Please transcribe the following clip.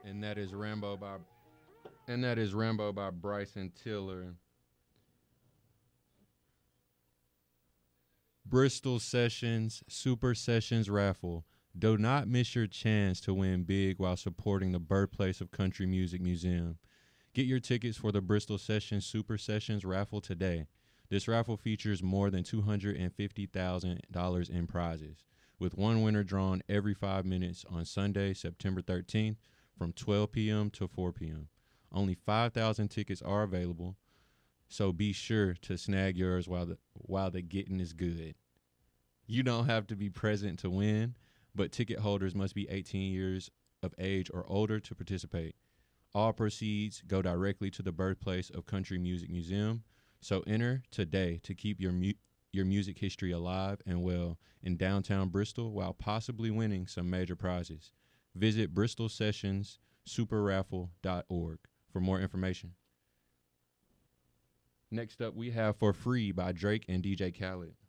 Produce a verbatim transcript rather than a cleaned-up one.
and that is Rambo by and that is Rambo by Bryson Tiller. Bristol Sessions Super Sessions raffle. Do not miss your chance to win big while supporting the birthplace of country music museum. Get your tickets for the Bristol Sessions Super Sessions raffle today. This raffle features more than two hundred fifty thousand dollars in prizes, with one winner drawn every five minutes on Sunday, September thirteenth from twelve p.m. to four p.m. Only five thousand tickets are available, so be sure to snag yours while the while the getting is good. You don't have to be present to win, but ticket holders must be eighteen years of age or older to participate. All proceeds go directly to the birthplace of Country Music Museum, so enter today to keep your mu- your music history alive and well in downtown Bristol while possibly winning some major prizes. Visit bristol sessions super raffle dot org for more information. Next up, we have For Free by Drake and D J Khaled.